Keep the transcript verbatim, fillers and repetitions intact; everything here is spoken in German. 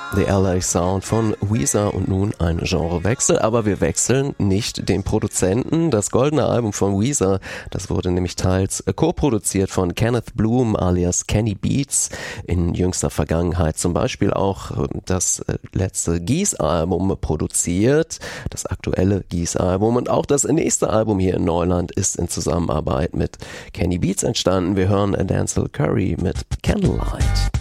The L A Sound von Weezer und nun ein Genrewechsel, aber wir wechseln nicht den Produzenten. Das goldene Album von Weezer, das wurde nämlich teils co-produziert von Kenneth Bloom alias Kenny Beats, in jüngster Vergangenheit zum Beispiel auch das letzte Geese-Album produziert, das aktuelle Geese-Album, und auch das nächste Album hier in Neuland ist in Zusammenarbeit mit Kenny Beats entstanden. Wir hören Denzel Curry mit Candlelight.